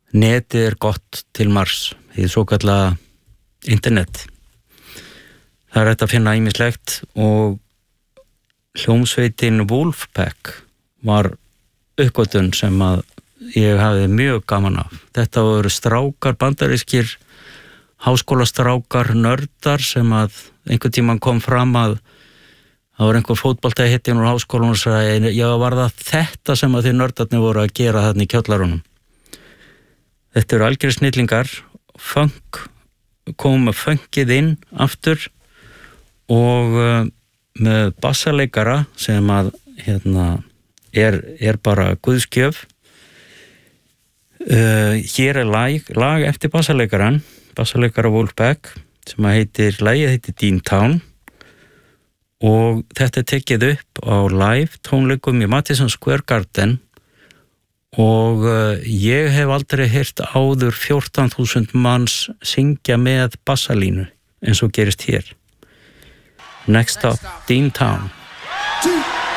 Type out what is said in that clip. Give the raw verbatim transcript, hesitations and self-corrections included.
netið er gott til Mars, því svo kalla internet. Það er hægt að finna ýmislegt og hljómsveitin Wolfpack var uppgötvun sem að ég hafði mjög gaman af. Þetta voru strákar, bandarískir háskólastrákar, nördar sem að einhvern tímann kom fram að það var einhver fótbolta hittin úr háskólanum og sagði, já, var það þetta sem að þið nördarnir voru að gera þarna í kjallarunum. Þetta eru algjör snillingar, funk, komum með funkið inn aftur og uh, með bassaleikara sem að hérna, er, er bara guðskjöf. Uh, hér er lag, lag eftir bassaleikaran, bassaleikara Wolfpack, sem að heitir, lagið heitir Dean Town og þetta er tekið upp á live tónleikum í Madison Square Garden og uh, ég hef aldrei heyrt áður fjórtán þúsund manns syngja með bassalínu eins og gerist hér. Next Stop, Dean Town.